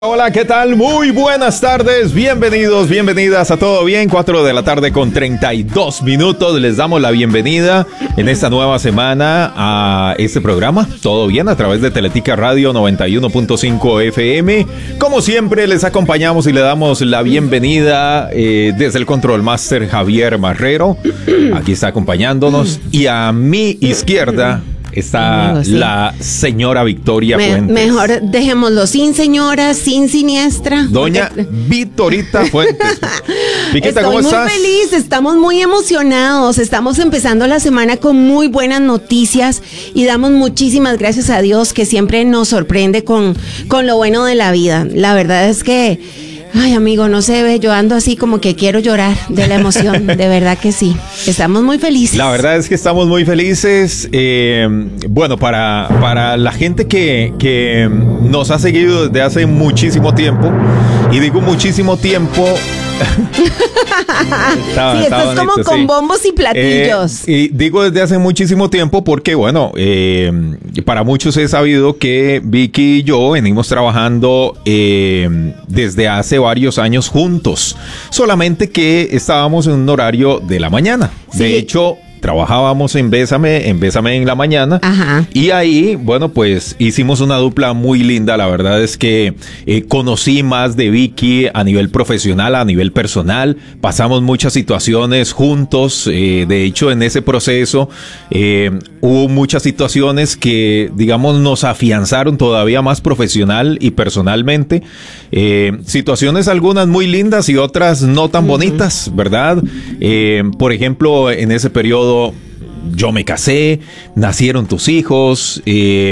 Hola, ¿qué tal? Muy buenas tardes, bienvenidos, bienvenidas a Todo Bien, 4 de la tarde con 32 minutos. Les damos la bienvenida en esta nueva semana a este programa, Todo Bien, a través de Teletica Radio 91.5 FM. Como siempre, les acompañamos y le damos la bienvenida desde el Control Master Javier Marrero. Aquí está acompañándonos y a mi izquierda está la señora Victoria Fuentes. Mejor dejémoslo sin señora, sin siniestra. Doña Vitorita Fuentes. Viquita, ¿cómo estás? Estoy muy feliz, estamos muy emocionados. Estamos empezando la semana con muy buenas noticias y damos muchísimas gracias a Dios que siempre nos sorprende con lo bueno de la vida. La verdad es que... Ay, amigo, no se ve, yo ando así como que quiero llorar de la emoción, de verdad que sí. Estamos muy felices. La verdad es que estamos muy felices. Bueno, para la gente que nos ha seguido desde hace muchísimo tiempo, y digo muchísimo tiempo... esto es como con bombos y platillos. Y digo desde hace muchísimo tiempo porque, bueno, para muchos he sabido que Vicky y yo venimos trabajando desde hace varios años juntos. Solamente que estábamos en un horario de la mañana. Sí. De hecho, trabajábamos en Bésame en la mañana. Ajá. Y ahí, bueno, pues hicimos una dupla muy linda. La verdad es que conocí más de Vicky a nivel profesional, a nivel personal. Pasamos muchas situaciones juntos. De hecho, en ese proceso hubo muchas situaciones que, digamos, nos afianzaron todavía más profesional y personalmente. Situaciones algunas muy lindas y otras no tan bonitas, ¿verdad? Por ejemplo, en ese periodo yo me casé, nacieron tus hijos,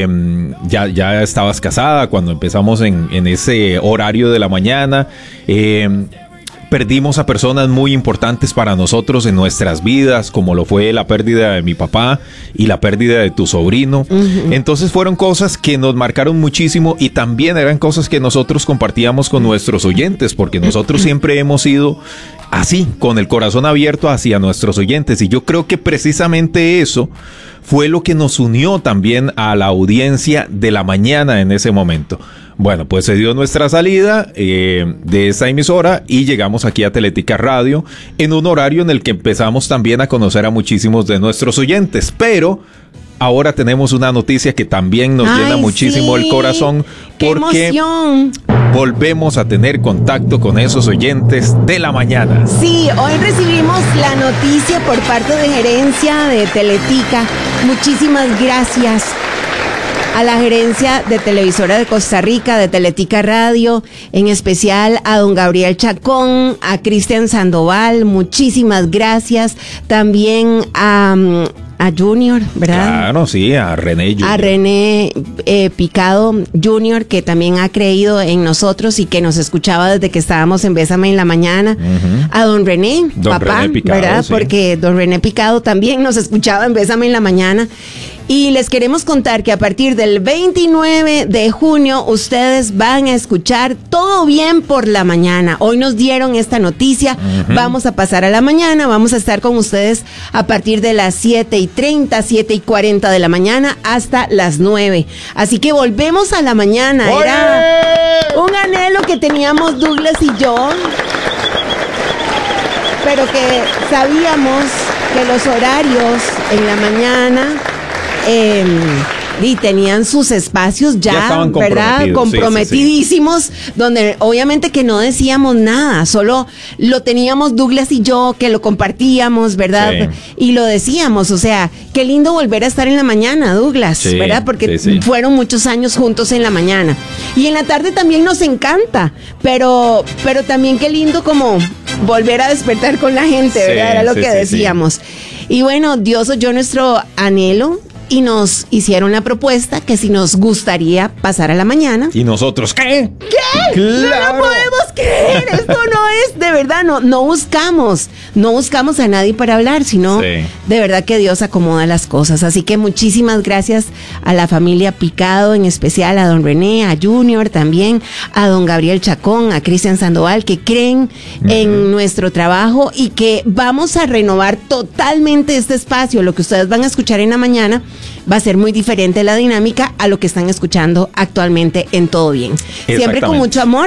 ya estabas casada cuando empezamos en ese horario de la mañana. Perdimos a personas muy importantes para nosotros en nuestras vidas, como lo fue la pérdida de mi papá y la pérdida de tu sobrino. Uh-huh. Entonces fueron cosas que nos marcaron muchísimo y también eran cosas que nosotros compartíamos con nuestros oyentes, porque nosotros siempre hemos sido así, con el corazón abierto hacia nuestros oyentes. Y yo creo que precisamente eso fue lo que nos unió también a la audiencia de la mañana en ese momento. Bueno, pues se dio nuestra salida de esta emisora y llegamos aquí a Teletica Radio en un horario en el que empezamos también a conocer a muchísimos de nuestros oyentes, pero ahora tenemos una noticia que también nos llena muchísimo el corazón, porque volvemos a tener contacto con esos oyentes de la mañana. Sí, hoy recibimos la noticia por parte de gerencia de Teletica. Muchísimas gracias a la gerencia de Televisora de Costa Rica, de Teletica Radio, en especial a don Gabriel Chacón, a Cristian Sandoval, muchísimas gracias. También a Junior, ¿verdad? Claro, sí, a René Junior. A René Picado Junior, que también ha creído en nosotros y que nos escuchaba desde que estábamos en Bésame en la mañana. Uh-huh. A don René, papá, René Picado, ¿verdad? Sí. Porque don René Picado también nos escuchaba en Bésame en la mañana. Y les queremos contar que a partir del 29 de junio ustedes van a escuchar Todo Bien por la mañana. Hoy nos dieron esta noticia. Uh-huh. Vamos a pasar a la mañana. Vamos a estar con ustedes a partir de las 7:30, 7:40 de la mañana hasta las 9. Así que volvemos a la mañana. ¡Oye! Era un anhelo que teníamos Douglas y yo, pero que sabíamos que los horarios en la mañana y tenían sus espacios ya ¿verdad? Comprometidísimos, sí. Donde obviamente que no decíamos nada, solo lo teníamos Douglas y yo, que lo compartíamos, ¿verdad? Sí. Y lo decíamos, o sea, qué lindo volver a estar en la mañana, Douglas, sí, ¿verdad? Porque fueron muchos años juntos en la mañana. Y en la tarde también nos encanta, pero también qué lindo como volver a despertar con la gente, ¿verdad? Era lo que decíamos. Sí. Y bueno, Dios oyó nuestro anhelo y nos hicieron la propuesta que si nos gustaría pasar a la mañana. ¿Y nosotros qué? ¿Qué? ¡Claro! No lo podemos creer. Esto no es, de verdad, no buscamos a nadie para hablar, sino de verdad que Dios acomoda las cosas. Así que muchísimas gracias a la familia Picado, en especial a don René, a Junior también, a don Gabriel Chacón, a Cristian Sandoval, que creen en nuestro trabajo y que vamos a renovar totalmente este espacio. Lo que ustedes van a escuchar en la mañana va a ser muy diferente la dinámica a lo que están escuchando actualmente en Todo Bien. Siempre con mucho amor